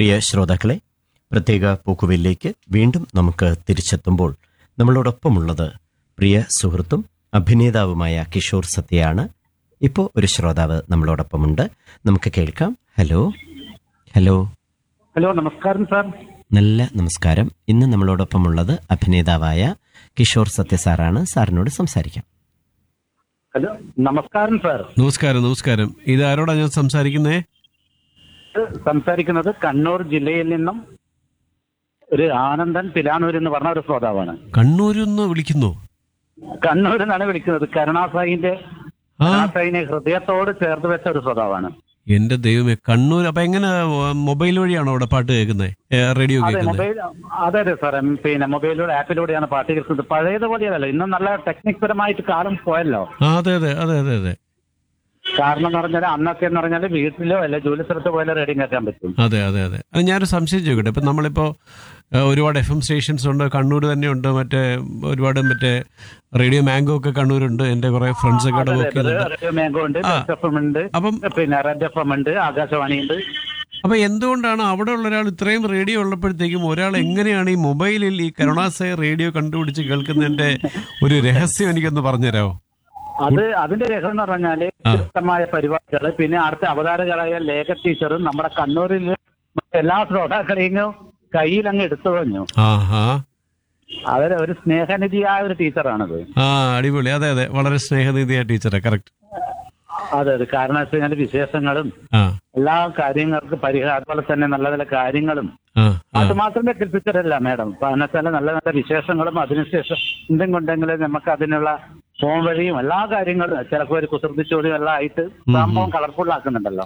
പ്രിയ ശ്രോതാക്കളെ, പ്രത്യേക പോക്കുവയിലേക്ക് വീണ്ടും നമുക്ക് തിരിച്ചെത്തുമ്പോൾ നമ്മളോടൊപ്പമുള്ളത് പ്രിയ സുഹൃത്തും അഭിനേതാവുമായ കിഷോർ സത്യയാണ്. ഇപ്പോൾ ഒരു ശ്രോതാവ് നമ്മളോടൊപ്പമുണ്ട്, നമുക്ക് കേൾക്കാം. ഹലോ ഹലോ ഹലോ, നമസ്കാരം സാർ. നല്ല നമസ്കാരം. ഇന്ന് നമ്മളോടൊപ്പമുള്ളത് അഭിനേതാവായ കിഷോർ സത്യ സാറാണ്. സാറിനോട് സംസാരിക്കാം. ഹലോ, നമസ്കാരം സാർ. നമസ്കാരം. നമസ്കാരം. ഇത് ആരോടാ ഞാൻ സംസാരിക്കുന്നേ? സംസാരിക്കുന്നത് കണ്ണൂർ ജില്ലയിൽ നിന്നും ഒരു ആനന്ദൻ പിലാനൂർ എന്ന് പറഞ്ഞ ഒരു ശ്രോതാവാണ്. കണ്ണൂരിൽ നിന്ന് വിളിക്കുന്നു? കണ്ണൂരിൽ നിന്നാണ് വിളിക്കുന്നത്. കരുണാസായിനെ ഹൃദയത്തോട് ചേർത്ത് വെച്ച ഒരു ശ്രോതാവാണ്. എന്റെ ദൈവമേ, കണ്ണൂർ. അപ്പൊ എങ്ങനെ മൊബൈൽ വഴിയാണോ അവിടെ പാട്ട് കേൾക്കുന്നത്, റേഡിയോ അതെ, കേൾക്കുന്നത്? മൊബൈൽ. അതെ സാർ, പിന്നെ മൊബൈലിലൂടെ ആപ്പിലൂടെയാണ് പാട്ട് കേൾക്കുന്നത്. പഴയതുപോലെയല്ലോ, ഇന്നും നല്ല ടെക്നിക് പരമായിട്ട് കാലം പോയല്ലോ. അതെ അതെ അതെ അതെ അതെ. കാരണം എന്ന് പറഞ്ഞാൽ അന്നൊക്കെ എന്ന് പറഞ്ഞാൽ വീട്ടിലോ അല്ലെ ജോലി സ്ഥലത്ത് പോയാലോ റേഡിയോ കേൾക്കാൻ പറ്റും. അതെ അതെ അതെ. അത് ഞാനൊരു സംശയം ചോദിക്കട്ടെ. ഇപ്പം നമ്മളിപ്പോൾ ഒരുപാട് FM സ്റ്റേഷൻസ് ഉണ്ട്, കണ്ണൂർ തന്നെ ഉണ്ട്, ഒരുപാട് റേഡിയോ മാംഗോ ഒക്കെ കണ്ണൂരുണ്ട്. എൻ്റെ കുറെ ഫ്രണ്ട്സ് ഒക്കെ അവിടെ വർക്ക് ചെയ്യുന്നുണ്ട്. റേഡിയോ മാംഗോ ഉണ്ട്, FM ഉണ്ട്, അപ്പം പിന്നെ റെഡ് FM ഉണ്ട്, ആകാശവാണി ഉണ്ട്. അപ്പൊ എന്തുകൊണ്ടാണ് അവിടെ ഉള്ള ഒരാൾ ഇത്രയും റേഡിയോ ഉള്ളപ്പോഴത്തേക്കും ഒരാൾ എങ്ങനെയാണ് ഈ മൊബൈലിൽ ഈ കരുണാസായി റേഡിയോ കണ്ടുപിടിച്ച് കേൾക്കുന്നതിന്റെ ഒരു രഹസ്യം എനിക്കൊന്ന് പറഞ്ഞുതരാമോ? അതിന്റെ രഹസ്യം എന്ന് പറഞ്ഞാല് വ്യത്യസ്തമായ പരിപാടികള്, പിന്നെ അടുത്ത അവതാരകരായ ലേഖ ടീച്ചറും നമ്മുടെ കണ്ണൂരിൽ എല്ലാ ശ്രോതാക്കളെയും കയ്യിൽ അങ്ങ് എടുത്തു കഴിഞ്ഞു. അവര് ഒരു സ്നേഹനിധിയായ ഒരു ടീച്ചറാണത്. അടിപൊളി. അതെ അതെ, വളരെ സ്നേഹനിധിയായ ടീച്ചറെ. കറക്റ്റ്. അതെ. കാരണം വെച്ച് കഴിഞ്ഞാൽ വിശേഷങ്ങളും എല്ലാ കാര്യങ്ങൾക്ക് പരിഹാരം, അതുപോലെ തന്നെ നല്ല നല്ല കാര്യങ്ങളും അത് മാത്രമേ കേൾപ്പിച്ചിട്ടില്ല മാഡം. എന്നുവെച്ചാൽ നല്ല നല്ല വിശേഷങ്ങളും അതിനുശേഷം എന്തും കൊണ്ടെങ്കിൽ നമുക്ക് അതിനുള്ള ഫോൺ വഴിയും എല്ലാ കാര്യങ്ങളും ചിലപ്പോൾ ഒരു കുസൃതിച്ചോടിയും എല്ലാം ആയിട്ട് സംഭവം കളർഫുൾ ആക്കുന്നുണ്ടല്ലോ.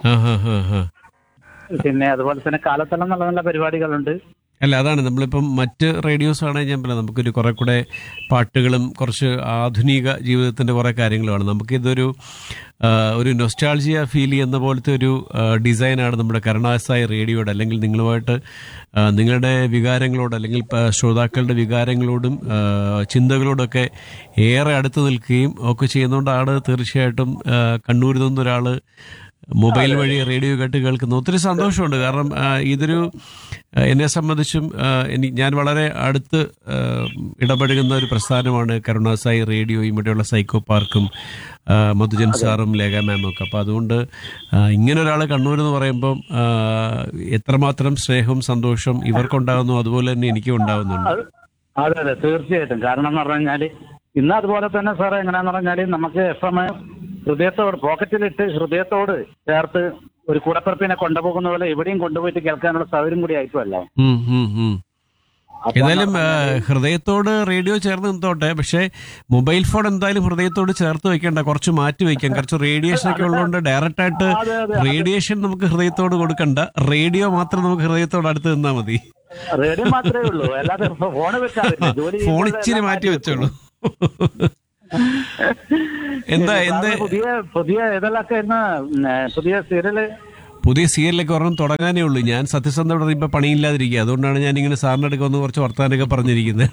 പിന്നെ അതുപോലെ തന്നെ കാലത്തെല്ലാം നല്ല നല്ല പരിപാടികളുണ്ട്. അല്ല, അതാണ് നമ്മളിപ്പം മറ്റ് റേഡിയോസ് ആണെങ്കിൽ ഞാൻ പറയാം, നമുക്കൊരു കുറെ കൂടെ പാട്ടുകളും കുറച്ച് ആധുനിക ജീവിതത്തിൻ്റെ കുറേ കാര്യങ്ങളുമാണ്. നമുക്കിതൊരു നൊസ്റ്റാൾജിയ ഫീൽ ചെയ്യുന്ന പോലത്തെ ഒരു ഡിസൈനാണ് നമ്മുടെ കരുണാസായി റേഡിയോയുടെ, അല്ലെങ്കിൽ നിങ്ങളുമായിട്ട് നിങ്ങളുടെ വികാരങ്ങളോട്, അല്ലെങ്കിൽ ശ്രോതാക്കളുടെ വികാരങ്ങളോടും ചിന്തകളോടൊക്കെ ഏറെ അടുത്ത് നിൽക്കുകയും ഒക്കെ ചെയ്യുന്നതുകൊണ്ടാണ് തീർച്ചയായിട്ടും കണ്ണൂരിൽ നിന്നൊരാൾ മൊബൈൽ വഴി റേഡിയോ കേട്ട് കേൾക്കുന്നു. ഒത്തിരി സന്തോഷമുണ്ട്. കാരണം ഇതൊരു എന്നെ സംബന്ധിച്ചും ഞാൻ വളരെ അടുത്ത് ഇടപഴകുന്ന ഒരു പ്രസ്ഥാനമാണ് കരുണാസായി റേഡിയോ, ഇവിടെയുള്ള സൈക്കോ പാർക്കും മധുജൻ സാറും ലേഖ മാമും ഒക്കെ. അപ്പോൾ അതുകൊണ്ട് ഇങ്ങനെ ഒരാൾ കണ്ണൂർ എന്ന് പറയുമ്പം എത്രമാത്രം സ്നേഹവും സന്തോഷം ഇവർക്കുണ്ടാകുന്നു അതുപോലെ തന്നെ എനിക്കും ഉണ്ടാകുന്നുണ്ട്. അതെ അതെ, തീർച്ചയായിട്ടും. കാരണം എന്ന് പറഞ്ഞാല് ഇന്ന് അതുപോലെ തന്നെ സാറേ, എങ്ങനെയാന്ന് പറഞ്ഞാല് നമുക്ക് FM ഹൃദയത്തോട് പോക്കറ്റിലിട്ട് ഹൃദയത്തോട് ചേർത്ത് ഒരു കൂടപ്പിറപ്പിനെ കൊണ്ടുപോകുന്ന പോലെ എവിടെയും കൊണ്ടുപോയിട്ട് കേൾക്കാനുള്ള സൗകര്യം കൂടി ആയിട്ടുമല്ലോ. ഏതായാലും ഹൃദയത്തോട് റേഡിയോ ചേർന്ന് നിന്നോട്ടെ, പക്ഷേ മൊബൈൽ ഫോൺ എന്തായാലും ഹൃദയത്തോട് ചേർത്ത് വെക്കണ്ട, കുറച്ച് മാറ്റി വെക്കാം. കുറച്ച് റേഡിയേഷൻ ഒക്കെ ഉള്ളതുകൊണ്ട് ഡയറക്റ്റ് ആയിട്ട് റേഡിയേഷൻ നമുക്ക് ഹൃദയത്തോട് കൊടുക്കണ്ട, റേഡിയോ മാത്രം നമുക്ക് ഹൃദയത്തോട് അടുത്ത് നിന്നാൽ മതി. റേഡിയോ മാത്രമേ ഉള്ളൂ, അല്ലാതെ ഫോൺ ഇച്ചിരി മാറ്റി വെച്ചോളൂ. എന്താ പുതിയ ഏതെല്ലാം പുതിയ സീരിയലൊക്കെ ഒരെണ്ണം തുടങ്ങാനേ ഉള്ളൂ. ഞാൻ സത്യസന്ധത ഇപ്പൊ പണിയില്ലാതിരിക്കുക, അതുകൊണ്ടാണ് ഞാൻ ഇങ്ങനെ സാറിന്റെ അടുക്ക വന്ന് കുറച്ച് വർത്താനൊക്കെ പറഞ്ഞിരിക്കുന്നത്.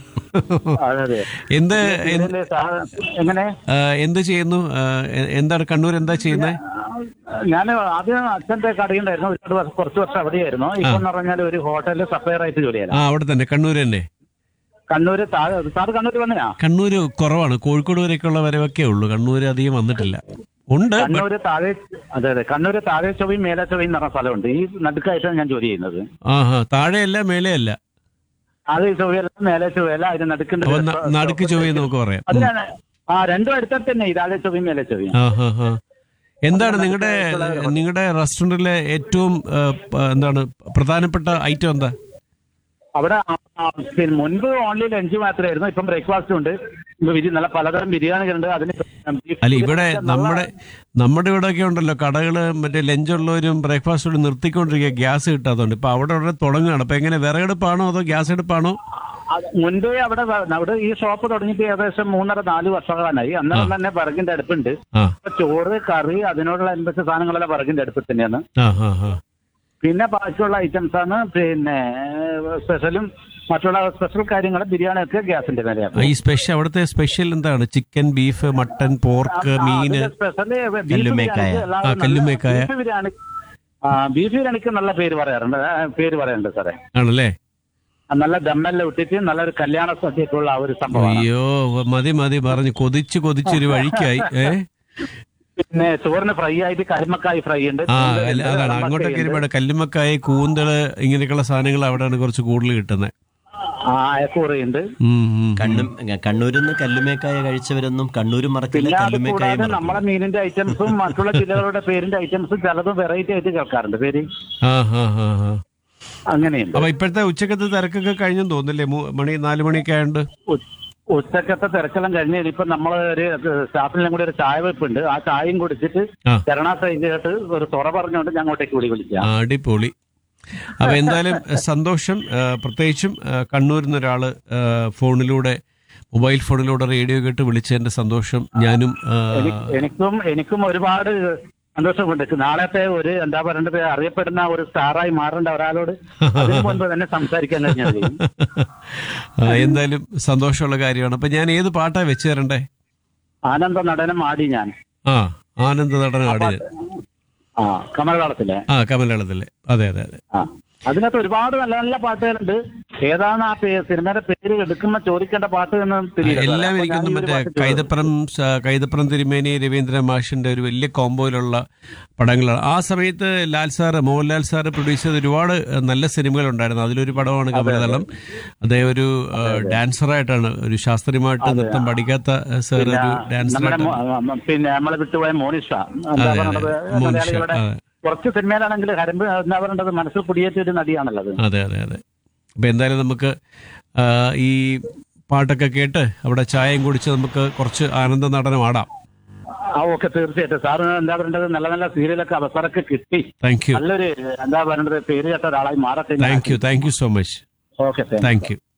എന്ത് ചെയ്യുന്നു? എന്താണ് കണ്ണൂർ എന്താ ചെയ്യുന്നത്? ഞാൻ ആദ്യം അച്ഛന്റെ കടയുണ്ടായിരുന്നു, കുറച്ച് വർഷം അവിടെയായിരുന്നു. ഇപ്പൊ എന്ന് പറഞ്ഞാൽ ഒരു ഹോട്ടലിൽ സപ്ലയർ ആയിട്ട് ജോലിയാണ്. അവിടെ തന്നെ കണ്ണൂർ തന്നെ? കണ്ണൂര് കണ്ണൂർ വന്നയാ? കണ്ണൂര് കുറവാണ്, കോഴിക്കോട് വരെയൊക്കെയുള്ള വരവൊക്കെ ഉള്ളൂ. കണ്ണൂര് അധികം വന്നിട്ടില്ല. ഉണ്ട് കണ്ണൂര് താഴെ. അതെ അതെ, കണ്ണൂര് താഴെ ചൊവ്വയും മേലെ ചൊവ്വയും എന്ന് പറഞ്ഞ സ്ഥലമുണ്ട്. ഈ നടുക്കായിട്ടാണ് ഞാൻ ജോലി ചെയ്യുന്നത്. താഴെയല്ല മേലെയല്ല? താഴെ ചൊവ്വയല്ല മേലെ ചൊവ്വയല്ല, അതിന് നടുക്ക് ചൊവ്വയെന്ന് നമുക്ക് പറയാം. രണ്ടും അടുത്തടുത്ത് തന്നെ, ഈ താഴെ ചൊവ്വയും മേലെ ചൊവ്വയും. എന്താണ് നിങ്ങളുടെ റെസ്റ്റോറന്റിലെ ഏറ്റവും എന്താണ് പ്രധാനപ്പെട്ട ഐറ്റം എന്താ? അവിടെ മുൻപ് ഓൺലി ലഞ്ച് മാത്രമായിരുന്നു, ഇപ്പം ബ്രേക്ക്ഫാസ്റ്റ് ഉണ്ട്, നല്ല പലതരം ബിരിയാണികളുണ്ട്. അല്ല, ഇവിടെ നമ്മുടെ ഇവിടെ ഒക്കെ ഉണ്ടല്ലോ കടകള്, മറ്റേ ലഞ്ചുള്ളവരും ബ്രേക്ക്ഫാസ്റ്റ് നിർത്തിക്കൊണ്ടിരിക്കുക, ഗ്യാസ് കിട്ടാത്തതുകൊണ്ട്. ഇപ്പൊ അവിടെ തുടങ്ങുകയാണ്. അപ്പൊ എങ്ങനെ, വിറകെടുപ്പാണോ അതോ ഗ്യാസ് എടുപ്പാണോ? മുൻപേ അവിടെ ഈ ഷോപ്പ് തുടങ്ങിയിട്ട് ഏകദേശം 3.5-4 വർഷങ്ങളായി. അന്നേരം തന്നെ വിറകിന്റെ അടുപ്പുണ്ട്. ചോറ്, കറി, അതിനോടുള്ള അനുബന്ധ സാധനങ്ങളെല്ലാം വിറകിന്റെ അടുപ്പിൽ തന്നെയാണ്. പിന്നെ ബാക്കിയുള്ള ഐറ്റംസ് ആണ്, പിന്നെ സ്പെഷ്യലും മറ്റുള്ള സ്പെഷ്യൽ കാര്യങ്ങൾ, ബിരിയാണിയൊക്കെ ഗ്യാസിന്റെ മേലെയാണ്. ഈ അവിടുത്തെ സ്പെഷ്യൽ എന്താണ്? ചിക്കൻ, ബീഫ്, മട്ടൻ, പോർക്ക്, മീന്, കല്ലുമേക്കായ കല്ലുമേക്കായ. ബീഫിൽ എനിക്ക് നല്ല പേര് പറയാറുണ്ട് സാറേ. ആണല്ലേ? നല്ല ദമ്മെല്ലാം ഇട്ടിട്ട് നല്ലൊരു കല്യാണ സദ്യക്കുള്ള ആ ഒരു സംഭവം. അയ്യോ, മതി പറഞ്ഞു കൊതിച്ചൊരു വഴിക്കായി. പിന്നെ ചോറിന് ഫ്രൈ ആയിട്ട് കരിമക്കായി ഫ്രൈ ഉണ്ട്. അതാണ് അങ്ങോട്ടൊക്കെ ഒരുപാട് കല്ലുമ്മക്കായ, കൂന്തള്, ഇങ്ങനെയൊക്കെയുള്ള സാധനങ്ങൾ അവിടെയാണ് കുറച്ച് കൂടുതൽ കിട്ടുന്നത്. അയക്കൂറയുണ്ട്. കണ്ണൂരിൽ നിന്ന് കല്ലുമേക്കായ കഴിച്ചവരൊന്നും കണ്ണൂരും മറക്കില്ല, കല്ലുമേക്കായ മറക്കില്ല. നമ്മളെ മീനിന്റെ ഐറ്റംസും മറ്റുള്ള ജില്ലകളുടെ പേരിന്റെ ഐറ്റംസും ചിലതും വെറൈറ്റി ആയിട്ട് കേൾക്കാറുണ്ട് പേര്. അങ്ങനെയുണ്ട്. അപ്പൊ ഇപ്പോഴത്തെ ഉച്ചക്കത്തെ തിരക്കൊക്കെ കഴിഞ്ഞെന്ന് തോന്നില്ലേ? 4 മണിയൊക്കെ ആയതുകൊണ്ട് ഉച്ചക്കത്തെ തിരക്കെല്ലാം കഴിഞ്ഞ് ഇപ്പൊ നമ്മള് ഒരു സ്റ്റാഫിനെല്ലാം കൂടി ഒരു ചായ വെപ്പുണ്ട്. ആ ചായയും കുടിച്ചിട്ട് ചരണാസൈകായിട്ട് ഒരു തുറ പറഞ്ഞുകൊണ്ട് ഞാൻ അങ്ങോട്ടേക്ക് വിളിക്കാം. അടിപൊളി. അപ്പൊ എന്തായാലും സന്തോഷം. പ്രത്യേകിച്ചും കണ്ണൂരിൽ നിന്ന് ഒരാള് മൊബൈൽ ഫോണിലൂടെ റേഡിയോ കേട്ട് വിളിച്ചതിന്റെ സന്തോഷം ഞാനും എനിക്കും ഒരുപാട് സന്തോഷമുണ്ട്. നാളത്തെ ഒരു എന്താ പറയേണ്ടത്, അറിയപ്പെടുന്ന ഒരു സ്റ്റാറായി മാറേണ്ട ഒരാളോട് അതിനു മുൻപ് തന്നെ സംസാരിക്കാൻ കഴിഞ്ഞത് എന്തായാലും സന്തോഷമുള്ള കാര്യമാണ്. അപ്പൊ ഞാൻ ഏത് പാട്ടാ വെച്ച് തരണ്ടേ? ആനന്ദ നടനം ആടി ഞാൻ. ആനന്ദ നടനം ആടി ഞാൻ. കമലതാളത്തിലെ. കമലതാളത്തിലെ. അതെ. അതിനകത്ത് ഒരുപാട് നല്ല നല്ല പാട്ടുകളുണ്ട്. ഏതാണ് ആ സിനിമയുടെ പേര് എടുക്കുമ്പോ ചോദിക്കേണ്ട പാട്ട് എന്ന് എല്ലാം എനിക്കൊന്നും മറ്റേ കൈതപ്രം തിരുമേനി രവീന്ദ്ര മാഷിന്റെ ഒരു വലിയ കോമ്പോയിലുള്ള പടങ്ങളാണ്. ആ സമയത്ത് മോഹൻലാൽ സാറ് പ്രൊഡ്യൂസ് ചെയ്ത ഒരുപാട് നല്ല സിനിമകൾ ഉണ്ടായിരുന്നു. അതിലൊരു പടമാണ് കമലതളം. അദ്ദേഹം ഒരു ഡാൻസറായിട്ടാണ്, ഒരു ശാസ്ത്രീയമായിട്ട് നൃത്തം പഠിക്കാത്ത സാർ ഒരു ഡാൻസറായിട്ട്. പിന്നെ നമ്മളെ വിട്ടുപോയ മോനിഷ കുറച്ച് സിനിമയിലാണെങ്കിൽ എന്താ പറയേണ്ടത്, മനസ്സിൽ കുടിയേറ്റ ഒരു നടിയാണല്ലോ. അതെ. അപ്പൊ എന്തായാലും നമുക്ക് ഈ പാട്ടൊക്കെ കേട്ട് അവിടെ ചായയും കുടിച്ച് നമുക്ക് കുറച്ച് ആനന്ദ നടനം ആടാം. ഓക്കെ, തീർച്ചയായിട്ടും. സാറ് എന്താ പറയേണ്ടത്, നല്ല നല്ല സീരിയലൊക്കെ അവസരമൊക്കെ കിട്ടി. Thank you. നല്ലൊരു എന്താ പറയേണ്ടത് പേര് കേട്ട ഒരാളായി മാറട്ടെ. Thank you so much. Okay, thank you.